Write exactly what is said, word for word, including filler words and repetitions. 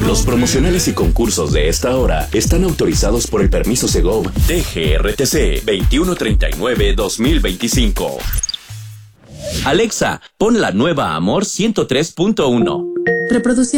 Los promocionales y concursos de esta hora están autorizados por el permiso Segov D G R T C veintiuno treinta y nueve dos mil veinticinco. Alexa, pon la nueva Amor ciento tres punto uno. Reproduciendo